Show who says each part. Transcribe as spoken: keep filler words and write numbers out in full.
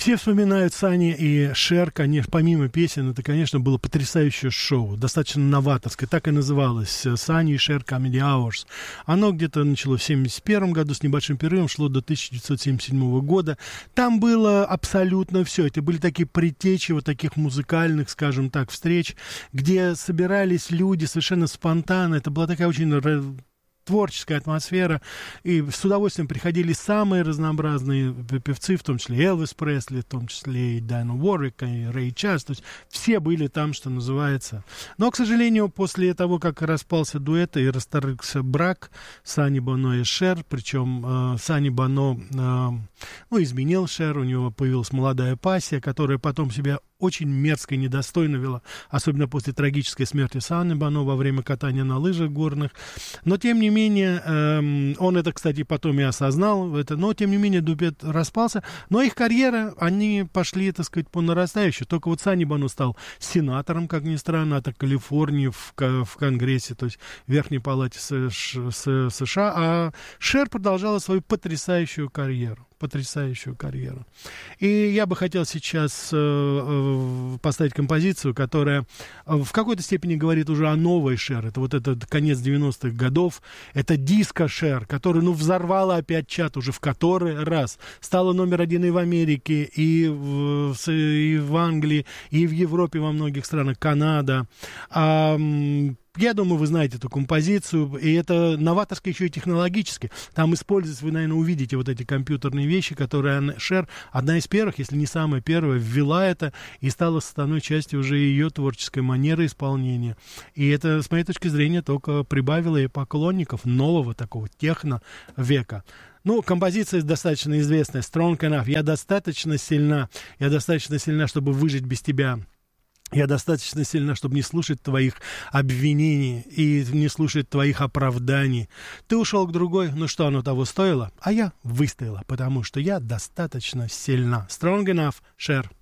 Speaker 1: Все вспоминают Сани и Шер, конечно, помимо песен, это, конечно, было потрясающее шоу, достаточно новаторское, так и называлось, Сани и Шер Comedy Hours. Оно где-то началось в семьдесят первом году, с небольшим перерывом, шло до тысяча девятьсот семьдесят седьмого года. Там было абсолютно все, это были такие предтечи вот таких музыкальных, скажем так, встреч, где собирались люди совершенно спонтанно, это была такая очень творческая атмосфера, и с удовольствием приходили самые разнообразные певцы, в том числе Элвис Пресли, в том числе и Дайана Уорвик, и Рэй Чарльз, то есть все были там, что называется. Но, к сожалению, после того, как распался дуэт и расторгся брак Сани Боно и Шер, причем э, Сани Боно э, ну, изменил Шер, у него появилась молодая пассия, которая потом себя очень мерзко и недостойно вела, особенно после трагической смерти Сани Боно во время катания на лыжах горных. Но, тем не менее, эм, он это, кстати, потом и осознал, это, но, тем не менее, дуэт распался. Но их карьера, они пошли, так сказать, по нарастающей. Только вот Сани Боно стал сенатором, как ни странно, от Калифорнии в, в Конгрессе, то есть в Верхней Палате США, а Шер продолжала свою потрясающую карьеру. потрясающую карьеру. И я бы хотел сейчас э, э, поставить композицию, которая э, в какой-то степени говорит уже о новой Шер. Это вот этот конец девяностых годов. Это диско Шер, который, ну, взорвала опять чат уже в который раз. Стала номер один и в Америке, и в, и в Англии, и в Европе, во многих странах, Канада. А, я думаю, вы знаете эту композицию, и это новаторско еще и технологически. Там используется, вы, наверное, увидите вот эти компьютерные вещи, которые Шер, одна из первых, если не самая первая, ввела это и стала составной частью уже ее творческой манеры исполнения. И это, с моей точки зрения, только прибавило и поклонников нового такого техно-века. Ну, композиция достаточно известная, Strong Enough. Я достаточно сильна, я достаточно сильна, чтобы выжить без тебя. Я достаточно сильна, чтобы не слушать твоих обвинений и не слушать твоих оправданий. Ты ушел к другой, ну что, оно того стоило? А я выстояла, потому что я достаточно сильна. Strong Enough, Шер.